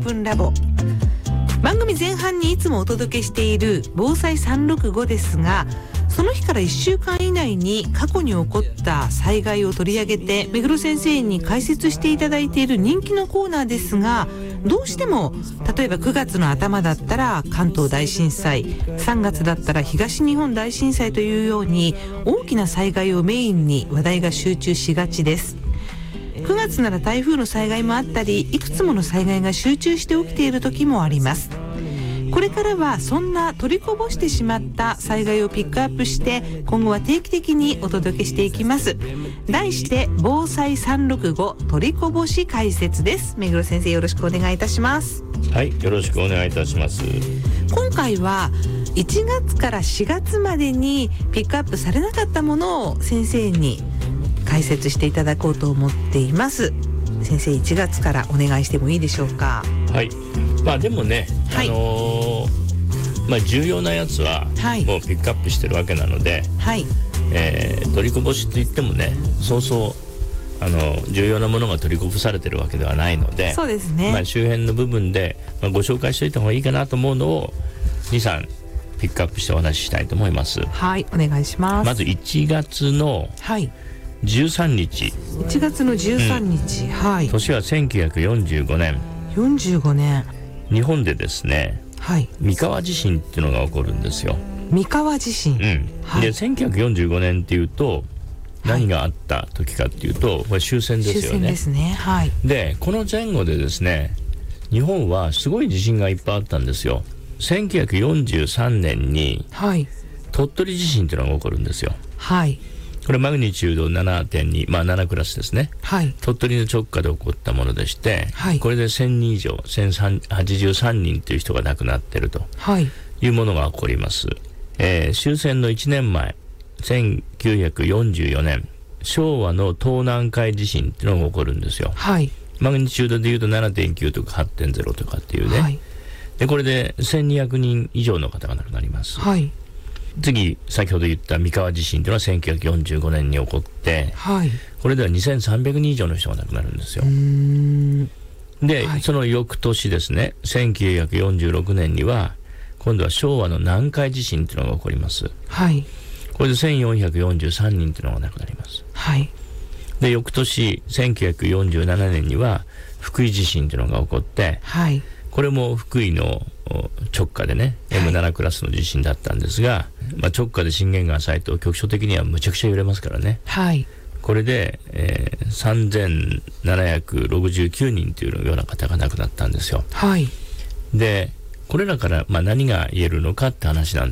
プンラボ。番組前半にいつもお届けしている防災365ですが、その日から1週間以内に過去に起こった災害を取り上げて目黒先生に解説していただいている人気のコーナーですが、どうしても例えば9月の頭だったら関東大震災、3月だったら東日本大震災というように大きな災害をメインに話題が集中しがちです。9月なら台風の災害もあったり、いくつもの災害が集中して起きている時もあります。これからはそんな取りこぼしてしまった災害をピックアップして今後は定期的にお届けしていきます。題して防災365取りこぼし解説です。目黒先生、よろしくお願いいたします。 はい、よろしくお願いいたします。 今回は1月から4月までにピックアップされなかったものを先生に解説していただこうと思っています。先生、1月からお願いしてもいいでしょうか。 はい、でもね、 はい、 重要なやつはもうピックアップしてるわけなので、はい、取りこぼしといってもね、そうそう重要なものが取りこぼされてるわけではないので、 そうですね、 周辺の部分で、ご紹介しておいた方がいいかなと思うのを 2,3 ピックアップしてお話ししたいと思います。 はい、お願いします。 まず1月の13日、 1月の13日、はい、 年は1945年 45年、 日本でですね、はい、三河地震っていうのが起こるんですよ。 三河地震、 はい、で1945年っていうと何があった時かっていうと、これ終戦ですよね。終戦ですね、はい、でこの前後でですね、日本はすごい地震がいっぱいあったんですよ。1943年に、はい、鳥取地震っていうのが起こるんですよ。はい、これマグニチュード 7.2、7クラスですね、はい、鳥取の直下で起こったものでして、はい、これで1000人以上1083人という人が亡くなっているというものが起こります。終戦の1年前、1944年、昭和の東南海地震っていうのが起こるんですよ。はい、マグニチュードでいうと 7.9 とか 8.0 とかっていうね、はい、でこれで1200人以上の方が亡くなります。はい、次、先ほど言った三河地震というのは1945年に起こって、はい、これでは2300人以上の人が亡くなるんですよ。で、はい、その翌年ですね、1946年には今度は昭和の南海地震というのが起こります。はい、これで1443人というのが亡くなります。はい、で翌年1947年には福井地震というのが起こって、はい、これも福井の直下でね、M7 クラスの地震だったんですが、直下で震源が浅いと局所的にはむちゃくちゃ揺れますからね。はい、これで、3769人というような方が亡くなったんですよ。はい、でこれらから何が言えるのかって話なん